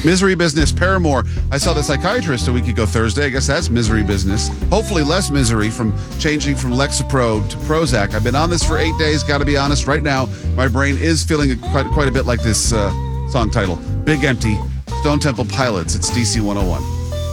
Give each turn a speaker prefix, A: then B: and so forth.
A: Misery Business, Paramore. I saw the psychiatrist a week ago Thursday. I guess that's misery business. Hopefully less misery from changing from Lexapro to Prozac. I've been on this for 8 days. Got to be honest, right now, my brain is feeling quite a bit like this song title. Big Empty, Stone Temple Pilots. It's DC 101.